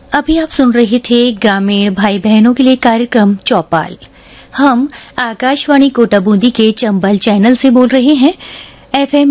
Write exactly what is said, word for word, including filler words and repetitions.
अभी आप सुन रहे थे ग्रामीण भाई बहनों के लिए कार्यक्रम चौपाल। हम आकाशवाणी कोटा बूंदी के चंबल चैनल से बोल रहे हैं। एफएम